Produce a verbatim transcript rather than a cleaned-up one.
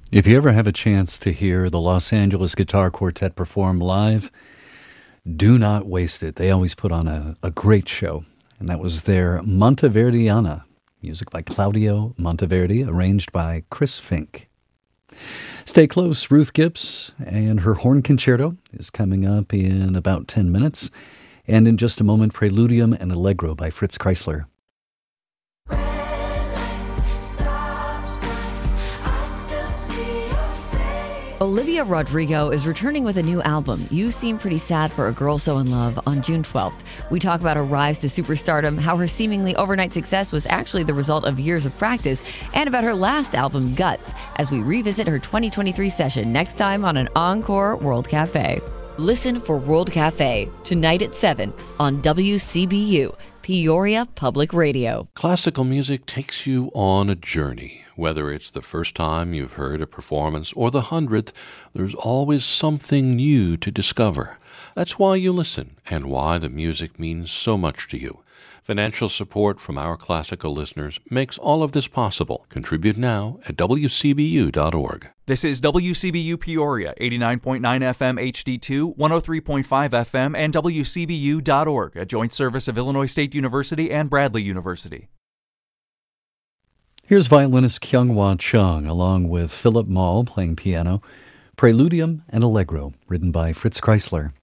If you ever have a chance to hear the Los Angeles Guitar Quartet perform live, do not waste it. They always put on a, a great show. And that was their Monteverdiana, music by Claudio Monteverdi, arranged by Chris Fink. Stay close. Ruth Gibbs and her horn concerto is coming up in about ten minutes. And in just a moment, Preludium and Allegro by Fritz Kreisler. Olivia Rodrigo is returning with a new album, You Seem Pretty Sad for a Girl So in Love, on June twelfth. We talk about her rise to superstardom, how her seemingly overnight success was actually the result of years of practice, and about her last album, Guts, as we revisit her twenty twenty-three session next time on an Encore World Cafe. Listen for World Cafe, tonight at seven on W C B U, Peoria Public Radio. Classical music takes you on a journey. Whether it's the first time you've heard a performance or the hundredth, there's always something new to discover. That's why you listen and why the music means so much to you. Financial support from our classical listeners makes all of this possible. Contribute now at W C B U dot org. This is W C B U Peoria, eighty-nine point nine F M H D two, one oh three point five F M, and W C B U dot org, a joint service of Illinois State University and Bradley University. Here's violinist Kyung-Hwa Chung along with Philip Mall playing piano, Preludium and Allegro, written by Fritz Kreisler.